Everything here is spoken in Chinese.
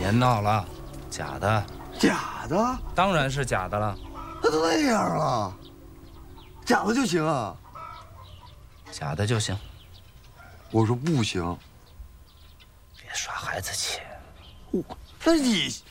别闹了，假的。 假的？ 当然是假的了。 他都那样了，假的就行啊？ 假的就行。 我说不行。 别耍孩子气。 那你